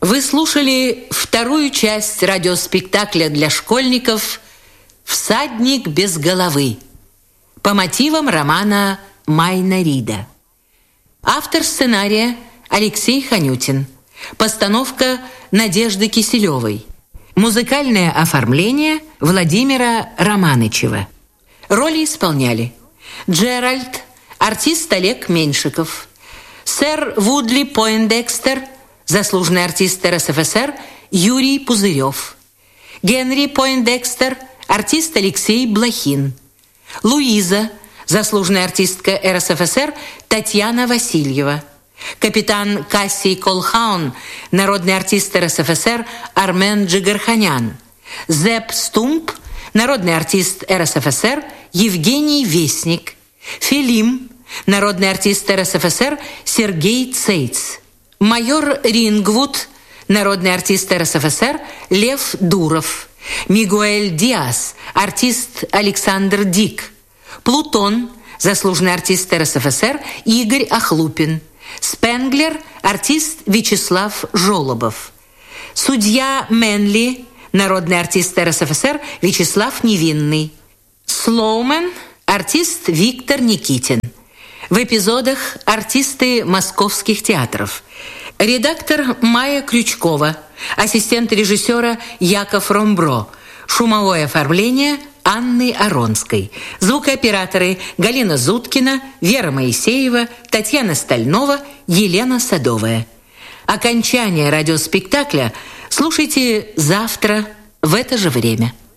Вы слушали вторую часть радиоспектакля для школьников «Всадник без головы» по мотивам романа Майна Рида. Автор сценария Алексей Ханютин. Постановка Надежды Киселевой. Музыкальное оформление Владимира Романычева. Роли исполняли Джеральд, артист Олег Меньшиков, сэр Вудли Пойндекстер, заслуженный артист РСФСР Юрий Пузырев, Генри Пойндекстер, артист Алексей Блохин, Луиза, заслуженная артистка РСФСР Татьяна Васильева, капитан Кассий Колхаун, народный артист РСФСР Армен Джигарханян, Зепп Стумп, народный артист РСФСР Евгений Вестник, Филим, народный артист РСФСР Сергей Цейц, майор Рингвуд, народный артист РСФСР Лев Дуров, Мигуэль Диас, артист Александр Дик, Плутон, заслуженный артист РСФСР Игорь Охлупин, Спенглер, артист Вячеслав Жолобов, судья Мэнли, народный артист РСФСР Вячеслав Невинный, Слоумен, артист Виктор Никитин. В эпизодах артисты московских театров. Редактор Майя Крючкова, ассистент режиссера Яков Ромбро, шумовое оформление Анны Аронской, звукооператоры Галина Зуткина, Вера Моисеева, Татьяна Стальнова, Елена Садовая. Окончание радиоспектакля слушайте завтра в это же время.